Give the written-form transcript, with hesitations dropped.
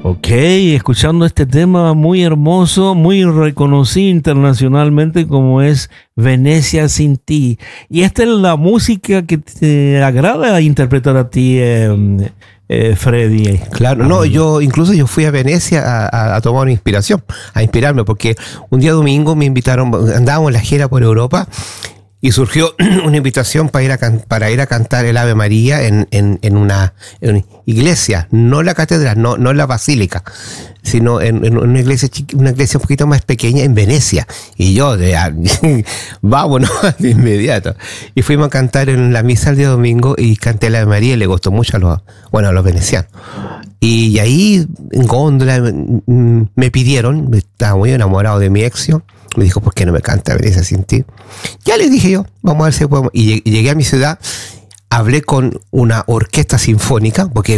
Ok, escuchando este tema muy hermoso, muy reconocido internacionalmente como es Venecia sin ti. Y esta es la música que te agrada interpretar a ti, Freddy. Claro, no, yo fui a Venecia a tomar una inspiración, a inspirarme, porque un día domingo me invitaron, andábamos en la gira por Europa y surgió una invitación para ir a cantar el Ave María en una iglesia, no la catedral, no la basílica, sino en una iglesia un poquito más pequeña en Venecia. Y yo, vámonos de inmediato. Y fuimos a cantar en la misa el día domingo y canté el Ave María y le gustó mucho a los venecianos. Y ahí en góndola me pidieron, estaba muy enamorado de mi exio, me dijo, ¿por qué no me canta Venecia sin ti? Ya le dije yo, vamos a ver si podemos. Y llegué a mi ciudad, hablé con una orquesta sinfónica, porque